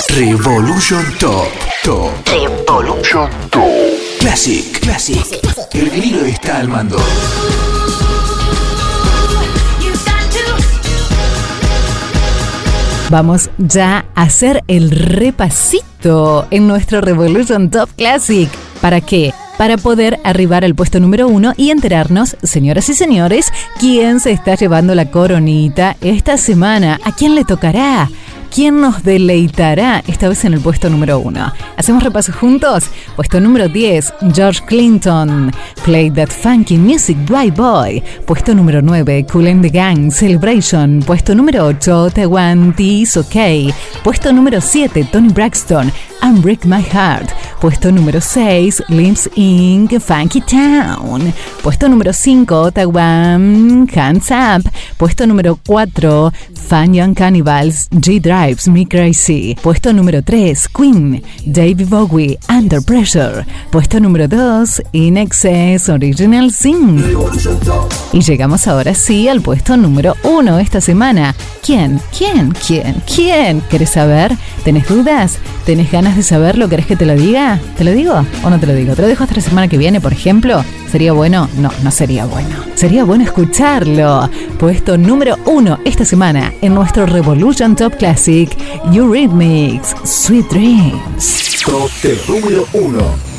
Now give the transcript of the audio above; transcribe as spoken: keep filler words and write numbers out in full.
Revolution Top. Top. Revolution Top. Classic. Classic. El vinilo está al mando. Vamos ya a hacer el repasito en nuestro Revolution Top Classic. ¿Para qué? Para poder arribar al puesto número uno y enterarnos, señoras y señores, quién se está llevando la coronita esta semana, a quién le tocará. ¿Quién nos deleitará esta vez en el puesto número uno? ¿Hacemos repaso juntos? Puesto número diez, George Clinton, Play That Funky Music, White Boy. Puesto número nueve, Kool and the Gang, Celebration. Puesto número ocho, Taiwan, Is OK. Puesto número siete, Tony Braxton, Unbreak My Heart. Puesto número seis, Limps Incorporated, Funky Town. Puesto número cinco, Taiwan, Hands Up. Puesto número cuatro, Fun Young Cannibals, G-Drive Me Crazy. Puesto número tres, Queen, David Bowie, Under Pressure. Puesto número dos, In Excess, Original Sin. Y llegamos ahora sí al puesto número uno esta semana. ¿Quién? ¿Quién? ¿Quién? ¿Quién? ¿Querés saber? ¿Tenés dudas? ¿Tenés ganas de saberlo? ¿Querés que te lo diga? ¿Te lo digo o no te lo digo? ¿Te lo dejo hasta la semana que viene, por ejemplo? ¿Sería bueno? No, no sería bueno. Sería bueno escucharlo. Puesto número uno esta semana en nuestro Revolution Top Classic, Eurythmics, Sweet Dreams. Top número uno.